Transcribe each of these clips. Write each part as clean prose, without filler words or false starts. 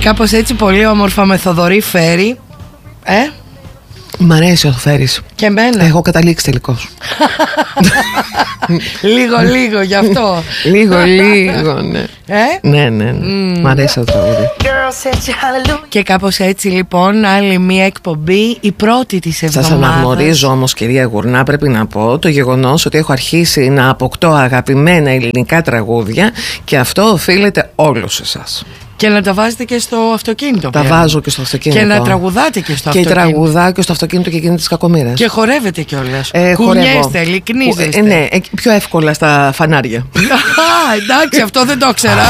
κάπως έτσι πολύ όμορφα με Θοδωρή Φέρη. Μ' αρέσει ο Φέρης. Και εμένα. Έχω καταλήξει τελικώς. Λίγο γι' αυτό. Λίγο, ναι. Ναι. Μ' αρέσει το τραγούδι. Και κάπως έτσι λοιπόν, άλλη μία εκπομπή, η πρώτη της εβδομάδας. Σας αναγνωρίζω όμως, κυρία Γουρνά, πρέπει να πω το γεγονός ότι έχω αρχίσει να αποκτώ αγαπημένα ελληνικά τραγούδια, και αυτό οφείλεται όλους εσάς. Και να τα βάζετε και στο αυτοκίνητο. Τα βάζω και στο αυτοκίνητο. Και να τραγουδάτε και στο αυτοκίνητο. Και τραγουδάω και στο αυτοκίνητο και γίνεται της κακομοίρας. Και χορεύετε κιόλας. Κουνιέστε, λυκνίζεστε. Ναι, πιο εύκολα στα φανάρια. Εντάξει, αυτό δεν το ήξερα.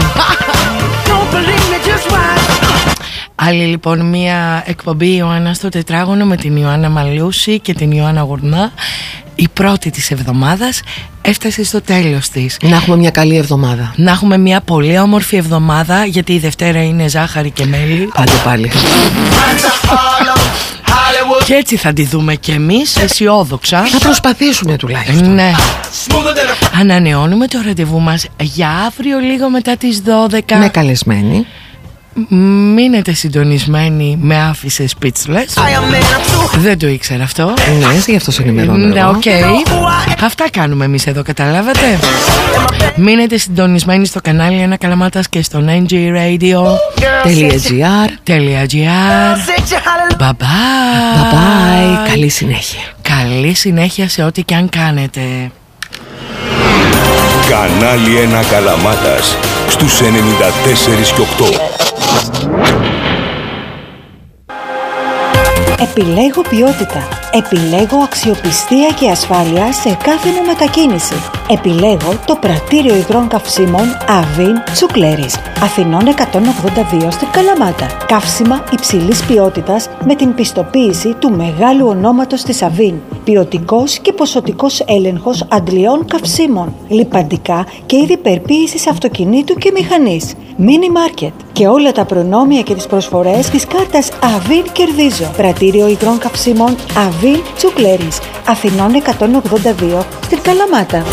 Άλλη λοιπόν μία εκπομπή Ιωάννα στο Τετράγωνο με την Ιωάννα Μαλούση και την Ιωάννα Γουρνά. Η πρώτη της εβδομάδας έφτασε στο τέλος της. Να έχουμε μια καλή εβδομάδα. Να έχουμε μια πολύ όμορφη εβδομάδα, γιατί η Δευτέρα είναι ζάχαρη και μέλι. Πάλι. Και έτσι θα τη δούμε κι εμείς, αισιόδοξα. Θα προσπαθήσουμε τουλάχιστον. Ναι. Ανανεώνουμε το ραντεβού μας για αύριο λίγο μετά τις 12. Με καλεσμένη. Μείνετε συντονισμένοι, με άφησε speechless. Δεν το ήξερα αυτό. Ναι, γι' αυτό σε ενημερώνω. Ναι, οκ. Αυτά κάνουμε εμείς εδώ, καταλάβατε. Μείνετε συντονισμένοι στο κανάλι Ένα Καλαμάτας και στο NGRadio.gr. Bye bye. Καλή συνέχεια. Καλή συνέχεια σε ό,τι και αν κάνετε. Κανάλι 1 Καλαμάτας στους 94 και 8. Επιλέγω ποιότητα. Επιλέγω αξιοπιστία και ασφάλεια σε κάθε μου μετακίνηση. Επιλέγω το πρατήριο υγρών καυσίμων Avin Τσουκλέρης, Αθηνών 182 στην Καλαμάτα. Καύσιμα υψηλής ποιότητας με την πιστοποίηση του μεγάλου ονόματος της Avin. Ποιοτικός και ποσοτικός έλεγχος αντλειών καυσίμων. Λιπαντικά και είδη περποίησης αυτοκινήτου και μηχανής. Mini Market. Και όλα τα προνόμια και τις προσφορές της κάρτας Avin Κερδίζω. Πρατήριο υγρών καυσίμων Avin Τσουκλέρης, Αθηνών 182 στην Καλαμάτα.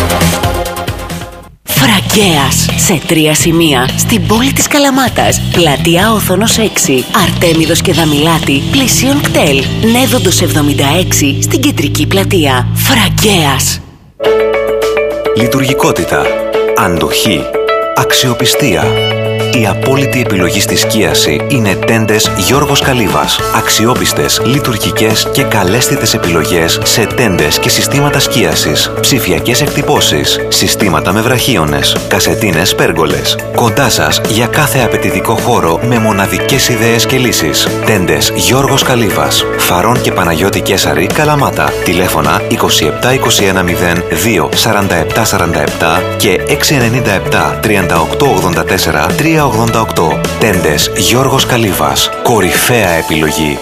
Φραγκέας, σε 3 σημεία στην πόλη της Καλαμάτας. Πλατεία Όθωνος 6, Αρτέμιδος και Δαμιλάτη, πλησίον κτέλ. Νέδοντος 76 στην κεντρική πλατεία. Φραγκέας. Λειτουργικότητα, αντοχή, αξιοπιστία. Η απόλυτη επιλογή στη σκίαση είναι τέντες Γιώργος Καλύβας. Αξιόπιστες, λειτουργικές και καλέσθητες επιλογές σε τέντες και συστήματα σκίασης. Ψηφιακές εκτυπώσεις, συστήματα με βραχίονες, κασετίνες πέργολες. Κοντά σας για κάθε απαιτητικό χώρο με μοναδικές ιδέες και λύσεις. Τέντες Γιώργος Καλύβας. Φαρών και Παναγιώτη Κέσαρη, Καλαμάτα. Τηλέφωνα 27 21 02 47 47 και 697 38 84 388. Τέντες Γιώργος Καλύβας. Κορυφαία επιλογή.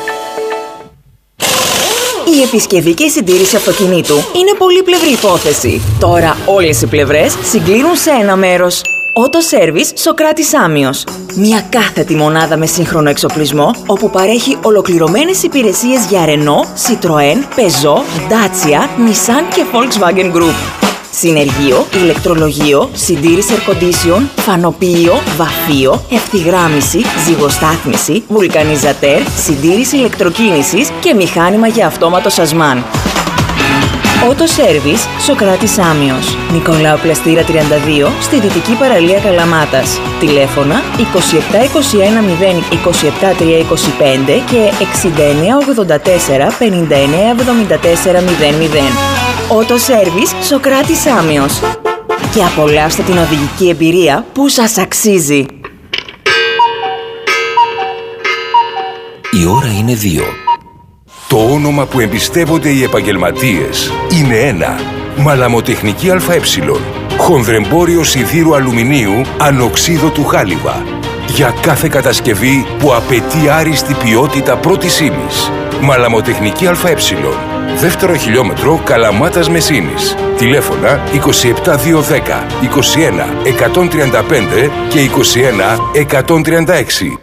Η επισκευή και η συντήρηση αυτοκινήτου είναι πολύπλευρη υπόθεση. Τώρα όλες οι πλευρές συγκλίνουν σε ένα μέρος. Auto Service Σοκράτης Άμμιος. Μια κάθετη μονάδα με σύγχρονο εξοπλισμό, όπου παρέχει ολοκληρωμένες υπηρεσίες για Renault, Citroën, Peugeot, Dacia, Nissan και Volkswagen Group. Συνεργείο, ηλεκτρολογείο, συντήρηση air condition, φανοποιείο, βαφείο, ευθυγράμμιση, ζυγοστάθμιση, βουλκανιζατέρ, συντήρηση ηλεκτροκίνησης και μηχάνημα για αυτόματο σασμάν. Auto Service Σοκράτης Άμμιος. Νικολάου Πλαστήρα 32 στη Δυτική Παραλία Καλαμάτας. Τηλέφωνα 27 21 0 27 325 και 69 84 59 74 00. Auto Service Σοκράτης Άμμιος. Και απολαύστε την οδηγική εμπειρία που σας αξίζει. Η ώρα είναι 2. Το όνομα που εμπιστεύονται οι επαγγελματίες είναι ένα. Μαλαμοτεχνική ΑΕ. Χονδρεμπόριο σιδήρου αλουμινίου ανοξίδωτου χάλιβα. Για κάθε κατασκευή που απαιτεί άριστη ποιότητα πρώτης ύλης. Μαλαμοτεχνική ΑΕ. Δεύτερο χιλιόμετρο Καλαμάτας Μεσίνης. Τηλέφωνα 27 210 21 135 και 21 136.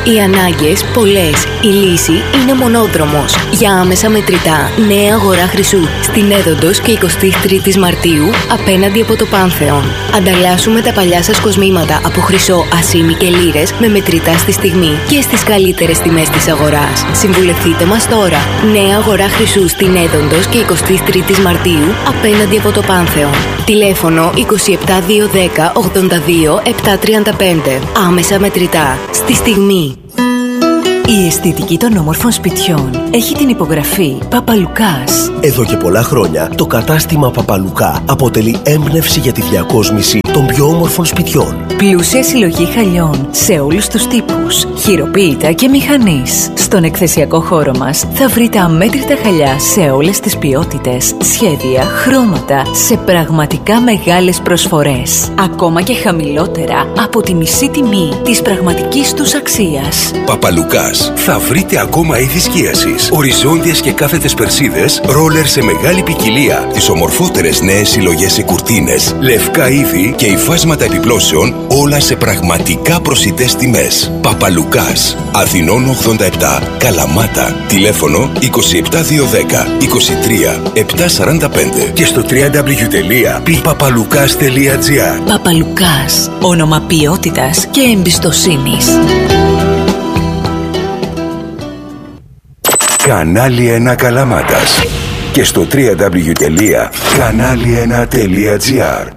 Οι ανάγκες πολλές, η λύση είναι μονόδρομος. Για άμεσα μετρητά, νέα αγορά χρυσού στην Έδοντος και 23 Μαρτίου απέναντι από το Πάνθεον. Ανταλλάσσουμε τα παλιά σας κοσμήματα από χρυσό, ασήμι και λίρες με μετρητά στη στιγμή και στις καλύτερες τιμές της αγοράς. Συμβουλευτείτε μας τώρα. Νέα αγορά χρυσού στην Έδοντος και 23 Μαρτίου απέναντι από το Πάνθεον. Τηλέφωνο 27210 82 735. Άμεσα μετρητά. Στη στιγμή. Η αισθητική των όμορφων σπιτιών έχει την υπογραφή Παπαλουκάς. Εδώ και πολλά χρόνια το κατάστημα Παπαλουκά αποτελεί έμπνευση για τη διακόσμηση των πιο όμορφων σπιτιών. Πλούσια συλλογή χαλιών σε όλους τους τύπους, χειροποίητα και μηχανής. Στον εκθεσιακό χώρο μας θα βρείτε αμέτρητα χαλιά σε όλες τις ποιότητες, σχέδια, χρώματα, σε πραγματικά μεγάλες προσφορές. Ακόμα και χαμηλότερα από τη μισή τιμή της πραγματικής τους αξίας. Παπαλουκάς. Θα βρείτε ακόμα είδη σκίασης, οριζόντιες και κάθετες περσίδες, ρόλερ σε μεγάλη ποικιλία, τις ομορφότερες νέες συλλογές σε κουρτίνες, λευκά είδη και υφάσματα επιπλώσεων, όλα σε πραγματικά προσιτές τιμές. Παπαλουκάς. Αθηνών 87, Καλαμάτα. Τηλέφωνο 27210 23 745 και στο www.pipapalukas.gr. Παπαλουκάς. Όνομα ποιότητας και εμπιστοσύνης. Κανάλι 1 Καλαμάτας και στο www.kanali1.gr.